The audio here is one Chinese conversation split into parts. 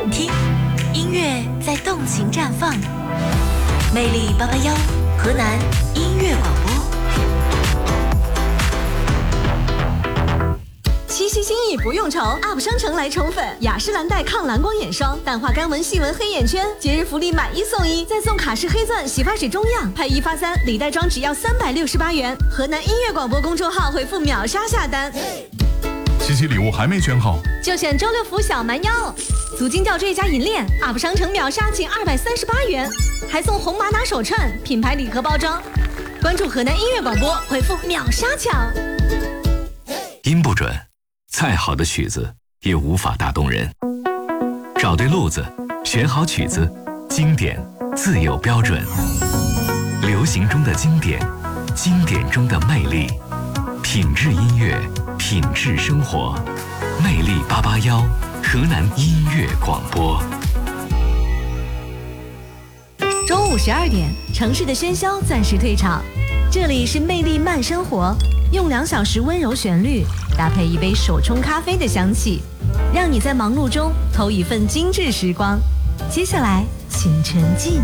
听，音乐在动情绽放。魅力881，河南音乐广播。 七夕心意不用愁 ，UP 商城来宠粉，雅诗兰黛抗蓝光眼霜，淡化干纹细纹黑眼圈，节日福利买1送1，再送卡诗黑钻洗发水中样，配1发3，礼袋装只要368元。河南音乐广播公众号回复秒杀下单。 七夕礼物还没选好， 就选周六福小蛮腰，足金吊坠加银链 ，UP 商城秒杀仅238元，还送红玛瑙手串，品牌礼盒包装。关注河南音乐广播，回复秒杀抢。 音不准，再好的曲子也无法打动人。找对路子，选好曲子，经典自有标准。流行中的经典，经典中的魅力，品质音乐，品质生活。魅力881，河南音乐广播。 中午12点，城市的喧嚣暂时退场，这里是魅力慢生活，用2小时温柔旋律搭配一杯手冲咖啡的香气，让你在忙碌中偷一份精致时光。接下来请沉浸。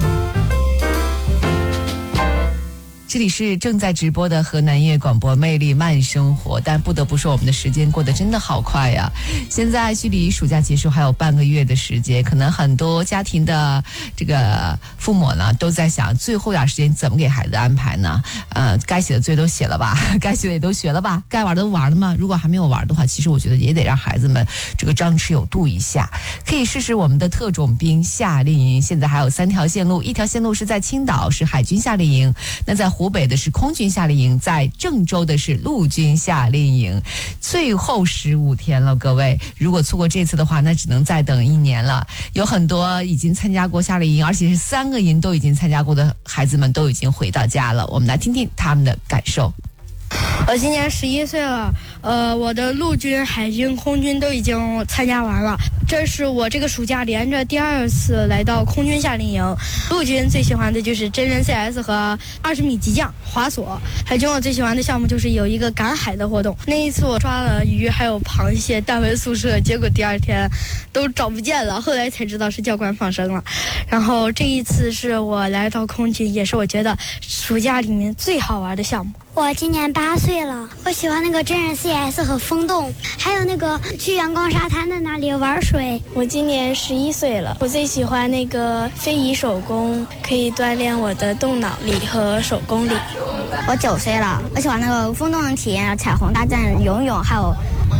这里是正在直播的河南音乐广播魅力慢生活，但不得不说我们的时间过得真的好快呀！现在距离暑假结束还有半个月的时间，可能很多家庭的这个父母呢都在想最后点时间怎么给孩子安排呢？该写的作业都写了吧，该学的也都学了吧，该玩的都玩了吗？如果还没有玩的话，其实我觉得也得让孩子们这个张弛有度一下，可以试试我们的特种兵夏令营。现在还有3条线路，一条线路是在青岛，是海军夏令营，那在湖北的是空军夏令营，在郑州的是陆军夏令营，最后15天了，各位，如果错过这次的话，那只能再等1年了。有很多已经参加过夏令营，而且是3个营都已经参加过的孩子们都已经回到家了，我们来听听他们的感受。 我今年11岁了，我的陆军、海军、空军都已经参加完了。这是我这个暑假连着第2次来到空军夏令营。陆军最喜欢的就是真人 CS 和20米急降、滑索。海军我最喜欢的项目就是有一个赶海的活动。那一次我抓了鱼还有螃蟹，带回宿舍，结果第2天都找不见了，后来才知道是教官放生了。然后这一次是我来到空军，也是我觉得暑假里面最好玩的项目。 我今年8岁了，我喜欢那个真人 CS 和风洞，还有那个去阳光沙滩的那里玩水。 我今年11岁了，我最喜欢那个非遗手工，可以锻炼我的动脑力和手工力。 我9岁了，我喜欢那个风洞的体验，彩虹大战、游泳，还有